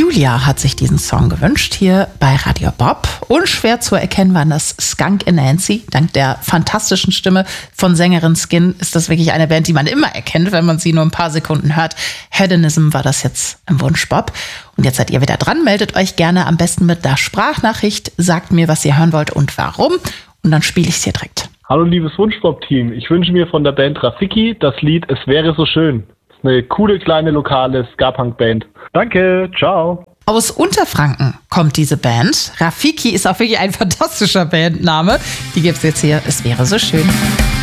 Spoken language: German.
Julia hat sich diesen Song gewünscht hier bei Radio Bob. Unschwer zu erkennen waren das Skunk and Nancy. Dank der fantastischen Stimme von Sängerin Skin ist das wirklich eine Band, die man immer erkennt, wenn man sie nur ein paar Sekunden hört. Hedonism war das jetzt im Wunsch Bob. Und jetzt seid ihr wieder dran. Meldet euch gerne am besten mit der Sprachnachricht. Sagt mir, was ihr hören wollt und warum. Und dann spiele ich es hier direkt. Hallo liebes Wunschpop-Team. Ich wünsche mir von der Band Rafiki das Lied Es wäre so schön. Das ist eine coole kleine lokale Ska-Punk-Band. Danke, ciao. Aus Unterfranken kommt diese Band. Rafiki ist auch wirklich ein fantastischer Bandname. Die gibt's jetzt hier. Es wäre so schön.